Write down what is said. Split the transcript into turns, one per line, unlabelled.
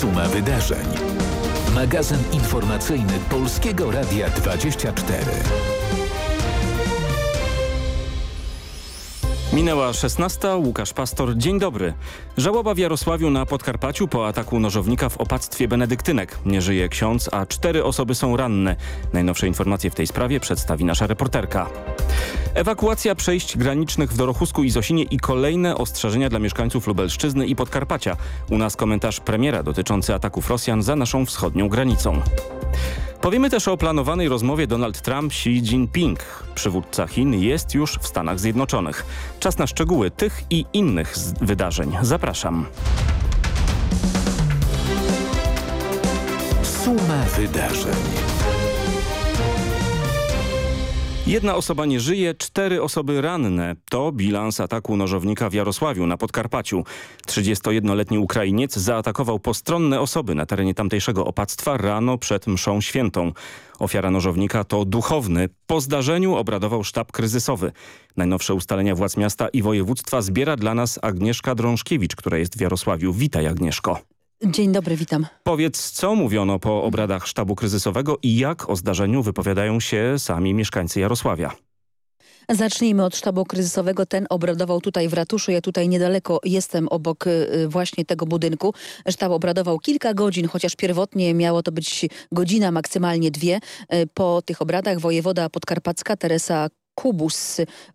Suma wydarzeń. Magazyn informacyjny Polskiego Radia 24.
Minęła 16. Łukasz Pastor. Dzień dobry. Żałoba w Jarosławiu na Podkarpaciu po ataku nożownika w opactwie benedyktynek. Nie żyje ksiądz, a 4 osoby są ranne. Najnowsze informacje w tej sprawie przedstawi nasza reporterka. Ewakuacja przejść granicznych w Dorochusku i Zosinie i kolejne ostrzeżenia dla mieszkańców Lubelszczyzny i Podkarpacia. U nas komentarz premiera dotyczący ataków Rosjan za naszą wschodnią granicą. Powiemy też o planowanej rozmowie Donald Trump-Xi Jinping. Przywódca Chin jest już w Stanach Zjednoczonych. Czas na szczegóły tych i innych wydarzeń. Zapraszam.
Suma wydarzeń.
1 osoba nie żyje, 4 osoby ranne. To bilans ataku nożownika w Jarosławiu na Podkarpaciu. 31-letni Ukrainiec zaatakował postronne osoby na terenie tamtejszego opactwa rano przed mszą świętą. Ofiara nożownika to duchowny. Po zdarzeniu obradował sztab kryzysowy. Najnowsze ustalenia władz miasta i województwa zbiera dla nas Agnieszka Drążkiewicz, która jest w Jarosławiu. Witaj, Agnieszko.
Dzień dobry, witam.
Powiedz, co mówiono po obradach sztabu kryzysowego i jak o zdarzeniu wypowiadają się sami mieszkańcy Jarosławia?
Zacznijmy od sztabu kryzysowego. Ten obradował tutaj w ratuszu. Ja tutaj niedaleko jestem obok właśnie tego budynku. Sztab obradował kilka godzin, chociaż pierwotnie miało to być godzina, maksymalnie 2. Po tych obradach wojewoda podkarpacka Teresa Kubus